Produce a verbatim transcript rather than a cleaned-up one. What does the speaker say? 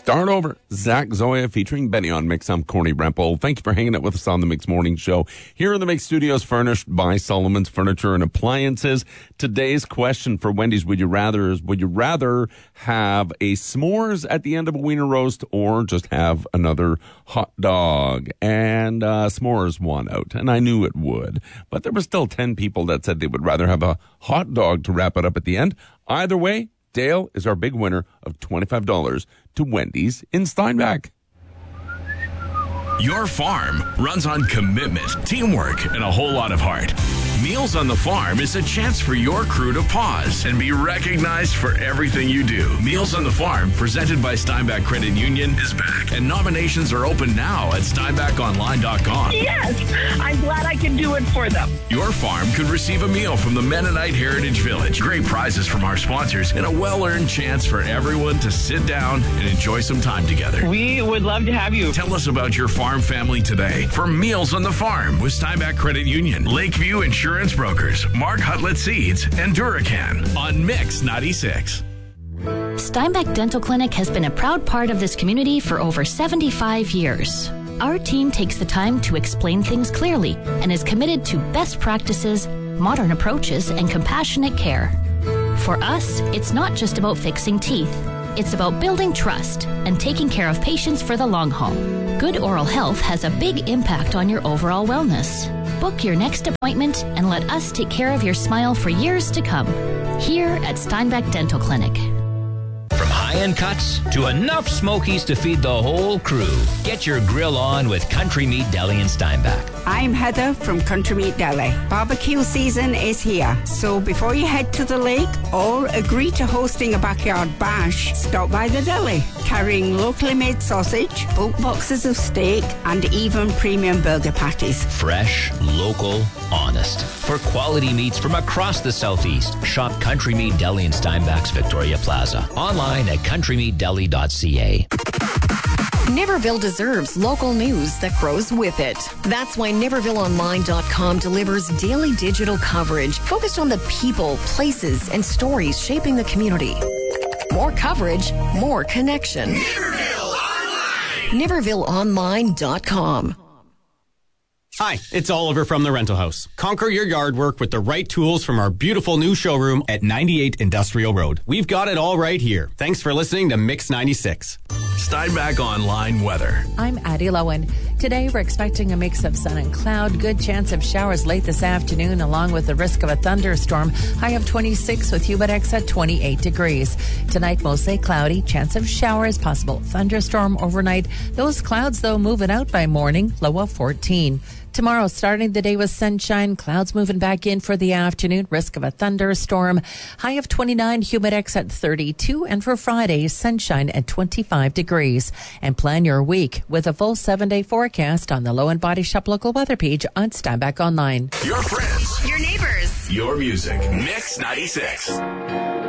Start Over, Zach Zoya featuring Benny on Mix. I'm Corny Rempel. Thank you for hanging out with us on the Mix Morning Show. Here in the Mix Studios, furnished by Solomon's Furniture and Appliances. Today's question for Wendy's Would You Rather is, would you rather have a s'mores at the end of a wiener roast or just have another hot dog? And uh, s'mores won out, and I knew it would. But there were still ten people that said they would rather have a hot dog to wrap it up at the end. Either way, Dale is our big winner of twenty-five dollars to Wendy's in Steinbach. Your farm runs on commitment, teamwork, and a whole lot of heart. Meals on the Farm is a chance for your crew to pause and be recognized for everything you do. Meals on the Farm, presented by Steinbach Credit Union, is back, and nominations are open now at steinbach online dot com. Yes, I'm glad I can do it for them. Your farm could receive a meal from the Mennonite Heritage Village, great prizes from our sponsors, and a well-earned chance for everyone to sit down and enjoy some time together. We would love to have you. Tell us about your farm family today for Meals on the Farm with Steinbach Credit Union, Lakeview Insurance Brokers, Mark Hutlett Seeds, and Duracan on Mix ninety-six. Steinbach Dental Clinic has been a proud part of this community for over seventy-five years. Our team takes the time to explain things clearly and is committed to best practices, modern approaches, and compassionate care. For us, it's not just about fixing teeth. It's about building trust and taking care of patients for the long haul. Good oral health has a big impact on your overall wellness. Book your next appointment and let us take care of your smile for years to come. Here at Steinbach Dental Clinic. From high-end cuts to enough smokies to feed the whole crew. Get your grill on with Country Meat Deli in Steinbach. I'm Heather from Country Meat Deli. Barbecue season is here, so before you head to the lake or agree to hosting a backyard bash, stop by the deli, carrying locally made sausage, bulk boxes of steak, and even premium burger patties. Fresh, local, honest. For quality meats from across the Southeast, shop Country Meat Deli in Steinbach's Victoria Plaza. Online at country meat deli dot c a. Niverville deserves local news that grows with it. That's why Niverville Online dot com delivers daily digital coverage focused on the people, places, and stories shaping the community. More coverage, more connection. Niverville Online! Niverville Online dot com. Hi, it's Oliver from The Rental House. Conquer your yard work with the right tools from our beautiful new showroom at ninety-eight Industrial Road. We've got it all right here. Thanks for listening to Mix ninety-six. Steinbach Online Weather. I'm Addie Lowen. Today we're expecting a mix of sun and cloud. Good chance of showers late this afternoon along with the risk of a thunderstorm. High of twenty-six with Humidex at twenty-eight degrees. Tonight mostly cloudy. Chance of showers. Possible thunderstorm overnight. Those clouds though moving out by morning. Low of fourteen. Tomorrow, starting the day with sunshine, clouds moving back in for the afternoon, risk of a thunderstorm. High of twenty-nine, Humidex at thirty-two, and for Friday, sunshine at twenty-five degrees. And plan your week with a full seven-day forecast on the Low and Body Shop local weather page on Steinbach Online. Your friends. Your neighbors. Your music. Mix ninety-six.